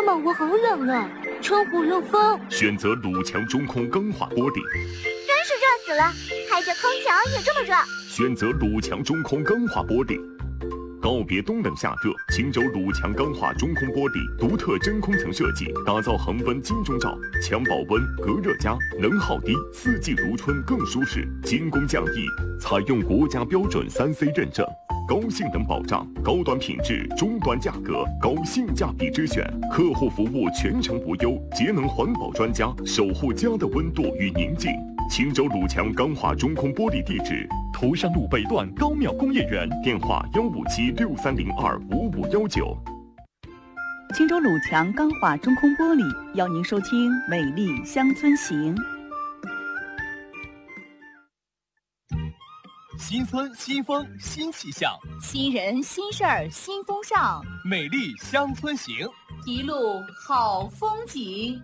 吗？我好冷啊！窗户漏风。 选择鲁强中空钢化玻璃。 真是热死了，开着空调也这么热。 选择鲁强中空钢化玻璃。告别冬冷夏热，秦州鲁强钢化中空玻璃独特真空层设计，打造恒温金钟罩，强保温、隔热佳，能耗低，四季如春更舒适，精工匠艺，采用国家标准3C 认证，高性能保障，高端品质，中端价格，高性价比之选，客户服务全程无忧，节能环保专家守护家的温度与宁静。秦州鲁强钢化中空玻璃地址：涂山路北段高庙工业园，电话15763025519。 青州鲁强钢化中空玻璃邀您收听《美丽乡村行》。 新村新风新气象， 新人新事儿新风尚， 美丽乡村行， 一路好风景。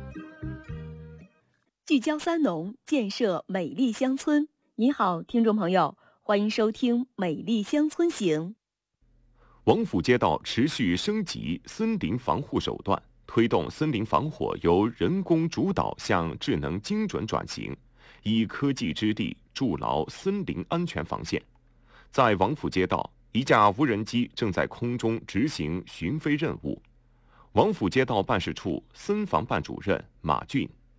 聚焦三农，建设美丽乡村。你好，听众朋友，欢迎收听《美丽乡村行》。 王府街道持续升级森林防护手段，推动森林防火由人工主导向智能精准转型，以科技之力筑牢森林安全防线。在王府街道，一架无人机正在空中执行巡飞任务。王府街道办事处森防办主任马俊